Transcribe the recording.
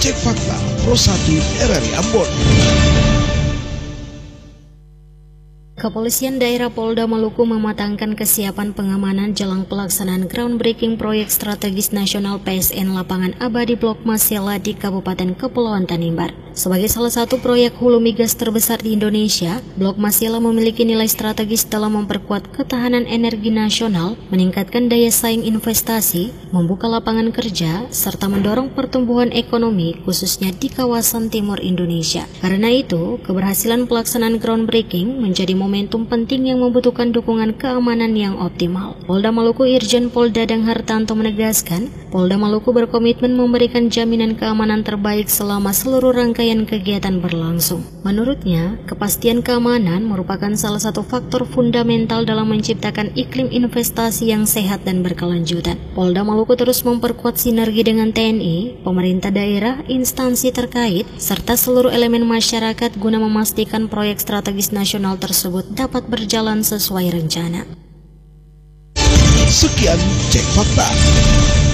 Cek Fakta Pro 1 RRI Ambon. Kepolisian Daerah Polda Maluku mematangkan kesiapan pengamanan jelang pelaksanaan groundbreaking proyek strategis nasional PSN Lapangan Abadi Blok Masela di Kabupaten Kepulauan Tanimbar. Sebagai salah satu proyek hulu migas terbesar di Indonesia, Blok Masela memiliki nilai strategis dalam memperkuat ketahanan energi nasional, meningkatkan daya saing investasi, membuka lapangan kerja, serta mendorong pertumbuhan ekonomi khususnya di kawasan timur Indonesia. Karena itu, keberhasilan pelaksanaan groundbreaking menjadi momentum penting yang membutuhkan dukungan keamanan yang optimal. Polda Maluku Irjen Pol Dadang Hartanto menegaskan, Polda Maluku berkomitmen memberikan jaminan keamanan terbaik selama seluruh rangkaian kegiatan berlangsung. Menurutnya, kepastian keamanan merupakan salah satu faktor fundamental dalam menciptakan iklim investasi yang sehat dan berkelanjutan. Polda Maluku terus memperkuat sinergi dengan TNI, pemerintah daerah, instansi terkait, serta seluruh elemen masyarakat guna memastikan proyek strategis nasional tersebut dapat berjalan sesuai rencana. Sekian Cek Fakta.